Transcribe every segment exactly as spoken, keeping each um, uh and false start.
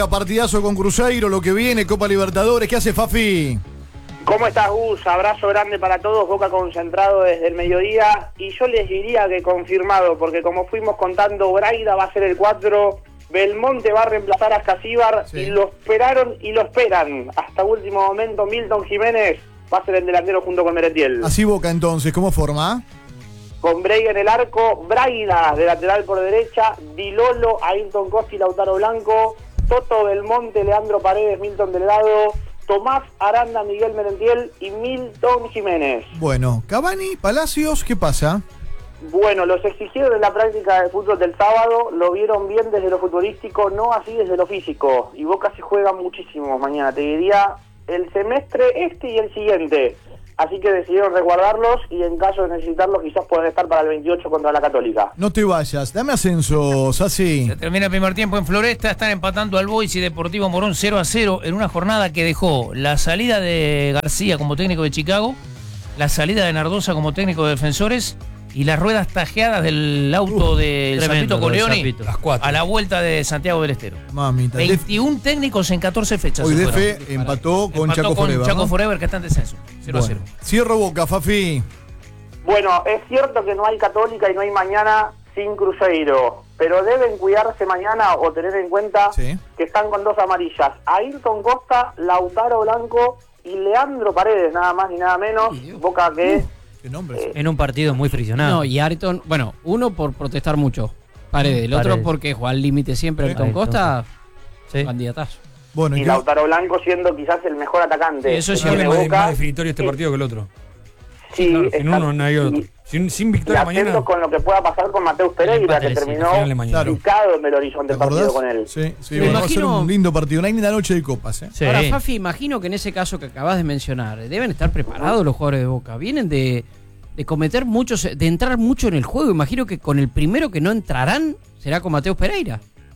Partidazo con Cruzeiro, lo que viene, Copa Libertadores. ¿Qué hace, Fafi? ¿Cómo estás, Gus? Abrazo grande para todos, Boca concentrado desde el mediodía. Y yo les diría que confirmado, porque como fuimos contando, Braida va a ser el cuatro, Belmonte va a reemplazar a Escasíbar, sí. y lo esperaron y lo esperan. Hasta último momento, Milton Jiménez va a ser el delantero junto con Merentiel. Así Boca entonces, ¿cómo forma? Con Breig en el arco, Braida de lateral por derecha, Dilolo, Ayrton Costa y Lautaro Blanco, Toto Belmonte, Leandro Paredes, Milton Delgado, Tomás Aranda, Miguel Merentiel y Milton Jiménez. Bueno, Cavani, Palacios, ¿qué pasa? Bueno, los exigieron en la práctica de fútbol del sábado, lo vieron bien desde lo futbolístico, no así desde lo físico. Y Boca se juega muchísimo mañana, te diría el semestre este y el siguiente. Así que decidieron resguardarlos y en caso de necesitarlos quizás pueden estar para el veintiocho contra la Católica. No te vayas, dame ascenso, Sassi. Se termina el primer tiempo en Floresta, están empatando al Boys y Deportivo Morón cero a cero en una jornada que dejó la salida de García como técnico de Chicago, la salida de Nardosa como técnico de Defensores y las ruedas tajeadas del auto uh, del Zapito Coleoni a la vuelta de Santiago del Estero. Mamita. veintiún Def... técnicos en catorce fechas. Hoy D F empató con empató Chaco con Forever. Chaco ¿no? Forever, que está en descenso. cero a cero. Cierro Boca, Fafi. Bueno, es cierto que no hay Católica y no hay mañana sin Cruzeiro, pero deben cuidarse mañana o tener en cuenta sí. que están con dos amarillas. Ayrton Costa, Lautaro Blanco y Leandro Paredes, nada más ni nada menos. Boca que... Uh. ¿Qué nombre? Eh, en un partido muy friccionado. No, y Ayrton, bueno, uno por protestar mucho, Paredes, el otro porque juega al límite siempre. Ayrton ¿Eh? Costa, sí. candidatazo. Bueno, y Lautaro Blanco siendo quizás el mejor atacante. Sí, eso sí es más, más definitorio este partido que el otro. Sí, claro, sin uno no hay otro. Sin, sin victoria mañana. Con lo que pueda pasar con Mateus Pereira, que terminó picado en el horizonte del partido con él. Sí, sí, bueno, imagino... va a ser un lindo partido. No hay ni la noche de copas. ¿eh? Sí. Ahora, Fafi, imagino que en ese caso que acabas de mencionar, deben estar preparados los jugadores de Boca. Vienen de, de cometer muchos, de entrar mucho en el juego. Imagino que con el primero que no entrarán será con Mateus Pereira.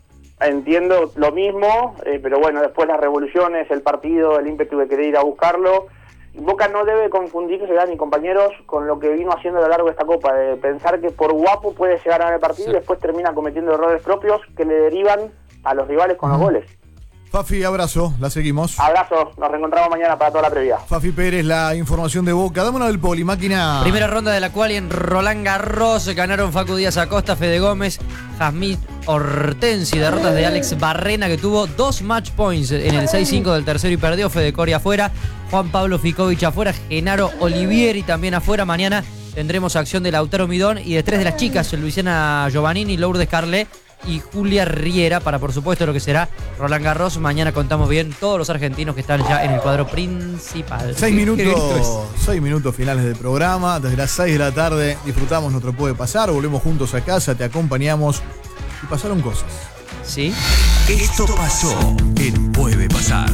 Entiendo lo mismo, eh, pero bueno, después las revoluciones, el partido, el ímpetu de querer ir a buscarlo. Boca no debe confundirse, Dani, compañeros, con lo que vino haciendo a lo largo de esta Copa, de pensar que por guapo puede llegar a ganar el partido sí. y después termina cometiendo errores propios que le derivan a los rivales con uh-huh. los goles. Fafi, abrazo, la seguimos. Abrazo, nos reencontramos mañana para toda la previa. Fafi Pérez, la información de Boca. Dame una del Poli, máquina. Primera ronda de la cual en Roland Garros ganaron Facu Díaz Acosta, Fede Gómez, Jazmín Hortensi. Derrotas de Alex Barrena, que tuvo dos match points en el seis cinco del tercero y perdió. Fede Coria afuera, Juan Pablo Ficovich afuera, Genaro Olivieri también afuera. Mañana tendremos acción de Lautaro Midón y de tres de las chicas, Luisiana Giovannini, Lourdes Carlet y Julia Riera, para por supuesto lo que será Roland Garros. Mañana contamos bien todos los argentinos que están ya en el cuadro principal. Seis minutos, seis minutos finales del programa. Desde las seis de la tarde disfrutamos nuestro Puede Pasar. Volvemos juntos a casa, te acompañamos y pasaron cosas. ¿Sí? Esto pasó en Puede Pasar.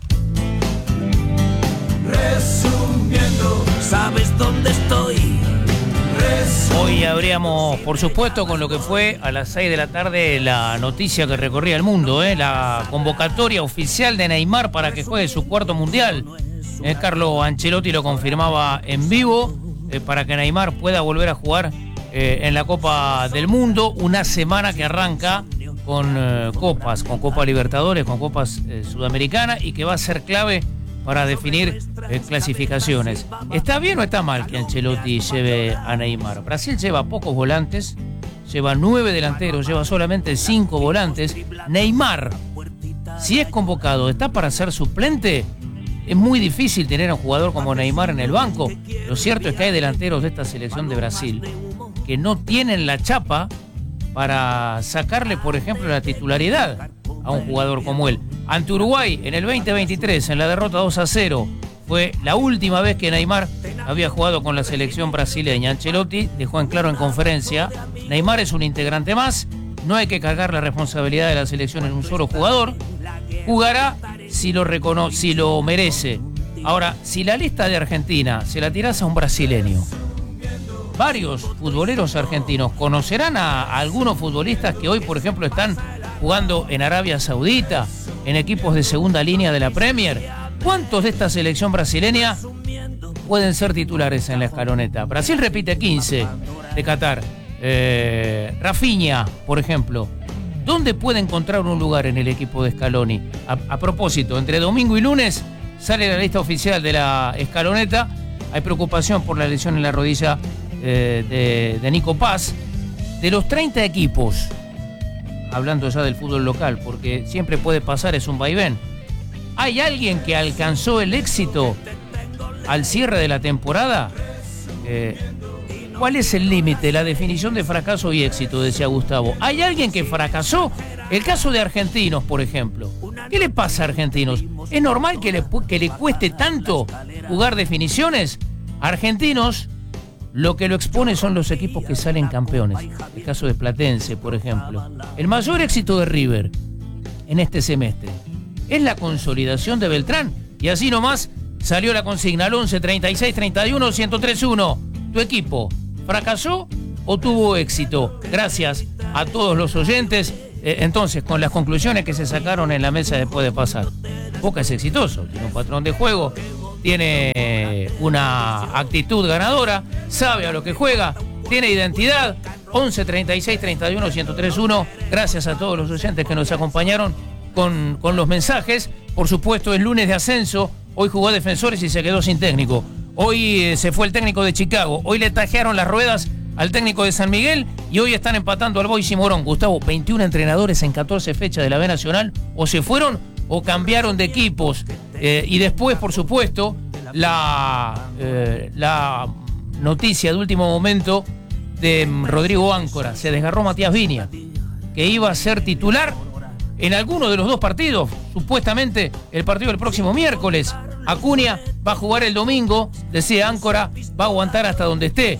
Resumiendo, ¿sabes dónde estoy? Hoy abríamos, por supuesto, con lo que fue a las seis de la tarde la noticia que recorría el mundo, ¿eh? La convocatoria oficial de Neymar para que juegue su cuarto mundial. Eh, Carlo Ancelotti lo confirmaba en vivo eh, para que Neymar pueda volver a jugar eh, en la Copa del Mundo. Una semana que arranca con eh, copas, con Copa Libertadores, con copas eh, sudamericanas y que va a ser clave para definir eh, clasificaciones. ¿Está bien o está mal que Ancelotti lleve a Neymar? Brasil lleva pocos volantes, lleva nueve delanteros, lleva solamente cinco volantes. Neymar, si es convocado, ¿está para ser suplente? Es muy difícil tener a un jugador como Neymar en el banco. Lo cierto es que hay delanteros de esta selección de Brasil que no tienen la chapa para sacarle, por ejemplo, la titularidad a un jugador como él. Ante Uruguay, en el veinte veintitrés, en la derrota dos a cero, fue la última vez que Neymar había jugado con la selección brasileña. Ancelotti dejó en claro en conferencia: Neymar es un integrante más, no hay que cargar la responsabilidad de la selección en un solo jugador, jugará si lo recono- si lo merece. Ahora, si la lista de Argentina se la tirás a un brasileño, varios futboleros argentinos conocerán a, a algunos futbolistas que hoy, por ejemplo, están jugando en Arabia Saudita, en equipos de segunda línea de la Premier. ¿Cuántos de esta selección brasileña pueden ser titulares en la escaloneta? Brasil repite quince de Qatar. Eh, Rafinha, por ejemplo. ¿dónde puede encontrar un lugar en el equipo de Scaloni? A, a propósito, entre domingo y lunes sale la lista oficial de la escaloneta. Hay preocupación por la lesión en la rodilla eh, de, de Nico Paz. De los treinta equipos, hablando ya del fútbol local, porque siempre puede pasar, es un vaivén, ¿hay alguien que alcanzó el éxito al cierre de la temporada? Eh, ¿Cuál es el límite, la definición de fracaso y éxito? Decía Gustavo. ¿Hay alguien que fracasó? El caso de Argentinos, por ejemplo. ¿Qué le pasa a Argentinos? ¿Es normal que le, que le cueste tanto jugar definiciones? Argentinos, lo que lo expone son los equipos que salen campeones. El caso de Platense, por ejemplo. El mayor éxito de River en este semestre es la consolidación de Beltrán. Y así nomás salió la consigna al once, treinta y seis, treinta y uno, ciento tres uno. ¿Tu equipo fracasó o tuvo éxito? Gracias a todos los oyentes. Eh, entonces, con las conclusiones que se sacaron en la mesa después de pasar. Boca es exitoso, tiene un patrón de juego, tiene una actitud ganadora, sabe a lo que juega, tiene identidad. once, treinta y seis, treinta y uno, ciento tres uno. Gracias a todos los oyentes que nos acompañaron con, con los mensajes. Por supuesto, es lunes de ascenso. Hoy jugó Defensores y se quedó sin técnico. Hoy eh, se fue el técnico de Chicago. Hoy le tajearon las ruedas al técnico de San Miguel y hoy están empatando al Boys y Morón. Gustavo, veintiún entrenadores en catorce fechas de la B Nacional o se fueron o cambiaron de equipos. Eh, y después, por supuesto, la, eh, la noticia de último momento de Rodrigo Áncora. Se desgarró Matías Viña, que iba a ser titular en alguno de los dos partidos. Supuestamente el partido del próximo miércoles. Acuña va a jugar el domingo, decía Áncora, va a aguantar hasta donde esté.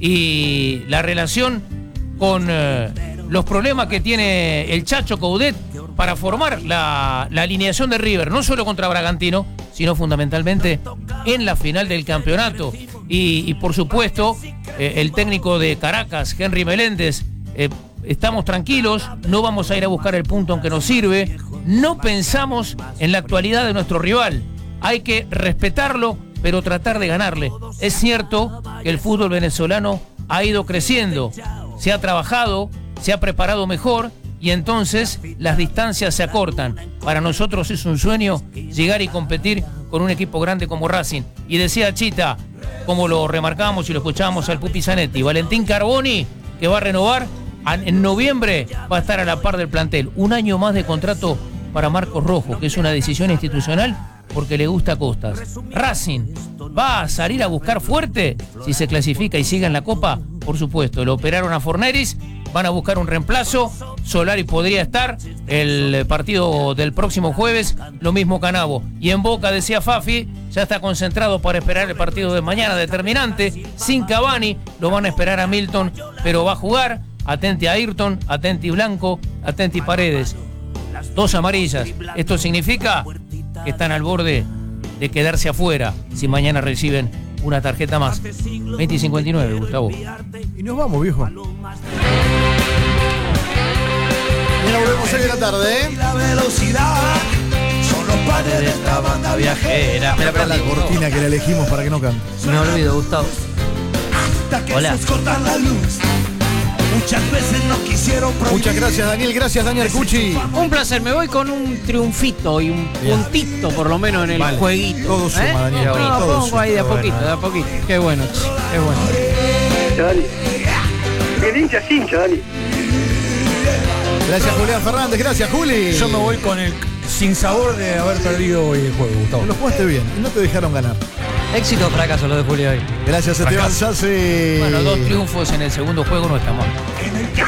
Y la relación con eh, los problemas que tiene el Chacho Coudet para formar la, la alineación de River, no solo contra Bragantino, sino fundamentalmente en la final del campeonato. Y, y por supuesto, eh, el técnico de Caracas, Henry Meléndez, eh, estamos tranquilos, no vamos a ir a buscar el punto aunque nos sirve, no pensamos en la actualidad de nuestro rival. Hay que respetarlo, pero tratar de ganarle. Es cierto que el fútbol venezolano ha ido creciendo, se ha trabajado, se ha preparado mejor y entonces las distancias se acortan. Para nosotros es un sueño llegar y competir con un equipo grande como Racing. Y decía Chita, como lo remarcamos y lo escuchábamos al Pupi Zanetti, Valentín Carboni, que va a renovar, en noviembre va a estar a la par del plantel. Un año más de contrato para Marcos Rojo, que es una decisión institucional porque le gusta Costas. Racing va a salir a buscar fuerte si se clasifica y sigue en la Copa, por supuesto. Lo operaron a Forneris, van a buscar un reemplazo. Solari podría estar el partido del próximo jueves, lo mismo Canavo. Y en Boca, decía Fafi, ya está concentrado para esperar el partido de mañana determinante. Sin Cavani, lo van a esperar a Milton, pero va a jugar. Atenti a Ayrton, atenti Blanco, atenti Paredes. Dos amarillas. Esto significa que están al borde de quedarse afuera si mañana reciben una tarjeta más. veinte y cincuenta y nueve, Gustavo. Y nos vamos, viejo. Mañana volvemos seis de la tarde, ¿eh? La velocidad son los padres de esta banda viajera. Me la Esta es la aprendí. cortina que la elegimos para que no cante. Me olvido, Gustavo. Hasta que Hola. nos cortan la luz. Muchas veces no quisieron prohibir. Muchas gracias, Daniel. Gracias, Daniel Cucci. Un placer, me voy con un triunfito y un Bien. puntito por lo menos en el Vale. jueguito. Todo suma, ¿Eh? Daniel, No, todo pongo suma. ahí de a Bueno. poquito, de a poquito. Qué bueno, che, qué bueno. Dani. El hincha es hincha, Dani. Gracias, Julián Fernández. Gracias, Juli. Yo me voy con el sinsabor de haber perdido hoy el juego, Gustavo. Lo jugaste bien y no te dejaron ganar. Éxito o fracaso lo de Julio hoy. Gracias, Esteban Sassi. Bueno, dos triunfos en el segundo juego no está mal. En el